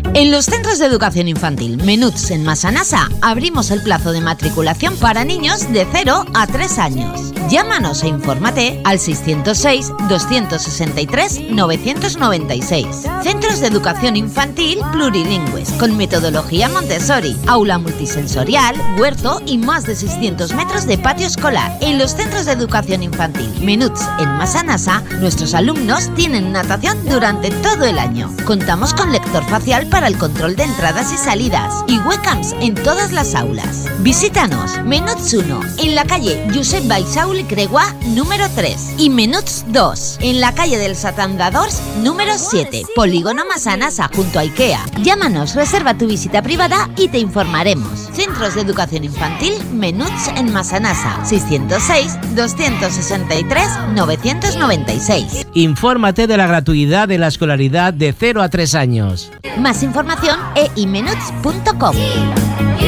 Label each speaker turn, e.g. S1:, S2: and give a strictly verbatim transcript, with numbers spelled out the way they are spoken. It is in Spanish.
S1: En los centros de educación infantil Menuts en Massanassa abrimos el plazo de matriculación para niños de cero a tres años. Llámanos e infórmate al seiscientos seis, doscientos sesenta y tres, novecientos noventa y seis. Centros de educación infantil plurilingües con metodología Montessori, aula multisensorial, huerto y más de seiscientos metros de patio escolar. En los centros de educación infantil Menuts en Massanassa, nuestros alumnos tienen natación durante todo el año. Contamos con lector facial para el control de entradas y salidas y webcams en todas las aulas. Visítanos Menuts uno en la calle Josep Baixaul y Creguá número tres y Menuts dos en la calle del Satandadors número siete, Polígono Massanassa junto a IKEA. Llámanos, reserva tu visita privada y te informaremos. Centros de educación infantil Menuts en Massanassa, seiscientos seis, doscientos sesenta y tres, novecientos noventa y seis.
S2: Infórmate de la gratuidad de la escolaridad de cero a tres años.
S1: Más información e imenuts punto com.